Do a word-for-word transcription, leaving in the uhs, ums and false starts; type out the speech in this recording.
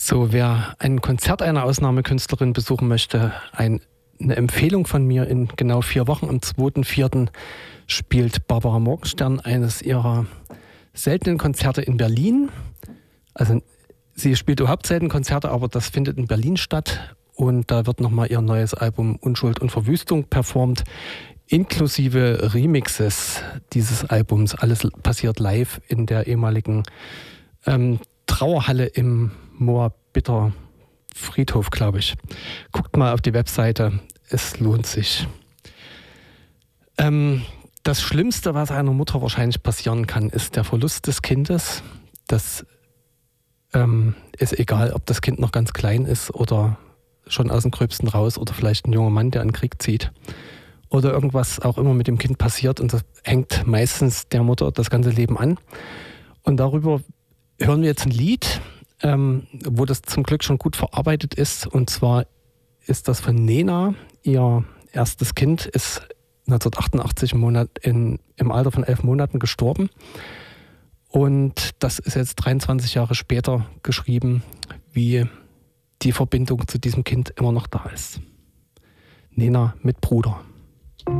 So, wer ein Konzert einer Ausnahmekünstlerin besuchen möchte, ein, eine Empfehlung von mir: in genau vier Wochen, am zweiten vierten spielt Barbara Morgenstern eines ihrer seltenen Konzerte in Berlin. Also sie spielt überhaupt selten Konzerte, aber das findet in Berlin statt. Und da wird nochmal ihr neues Album Unschuld und Verwüstung performt, inklusive Remixes dieses Albums. Alles passiert live in der ehemaligen ähm, Trauerhalle im Moabiter Friedhof, glaube ich. Guckt mal auf die Webseite, es lohnt sich. Ähm, das Schlimmste, was einer Mutter wahrscheinlich passieren kann, ist der Verlust des Kindes. Das ähm, ist egal, ob das Kind noch ganz klein ist oder schon aus dem Gröbsten raus oder vielleicht ein junger Mann, der in den Krieg zieht. Oder irgendwas auch immer mit dem Kind passiert, und das hängt meistens der Mutter das ganze Leben an. Und darüber hören wir jetzt ein Lied, ähm, wo das zum Glück schon gut verarbeitet ist. Und zwar ist das von Nena. Ihr erstes Kind ist neunzehnhundertachtundachtzig im, Monat in, im Alter von elf Monaten gestorben. Und das ist jetzt dreiundzwanzig Jahre später geschrieben, wie die Verbindung zu diesem Kind immer noch da ist. Nena mit Bruder.